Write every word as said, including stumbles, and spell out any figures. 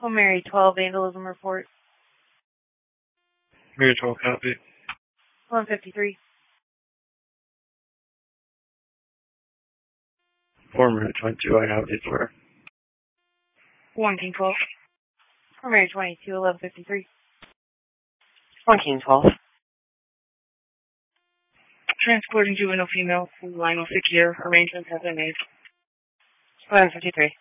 Oh, Mary twelve, vandalism report. Mary twelve, copy. one fifty-three. four Mary twenty-two, I have these for. one King twelve. four Mary twenty-two, eleven fifty-three. one King twelve. Transporting juvenile female to line of secure. Arrangements have been made. eleven fifty-three.